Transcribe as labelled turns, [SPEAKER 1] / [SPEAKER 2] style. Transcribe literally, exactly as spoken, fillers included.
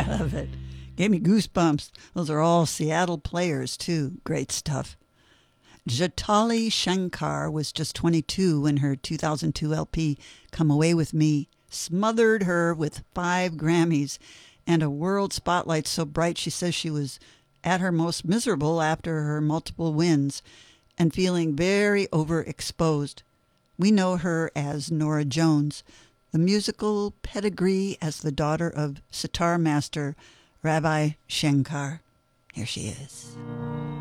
[SPEAKER 1] Love it. Gave me goosebumps. Those are all Seattle players, too. Great stuff. Jatali Shankar was just twenty-two when her two thousand two L P, Come Away With Me, smothered her with five Grammys and a world spotlight so bright she says she was at her most miserable after her multiple wins and feeling very overexposed. We know her as Norah Jones, the musical pedigree as the daughter of sitar master Ravi Shankar. Here she is.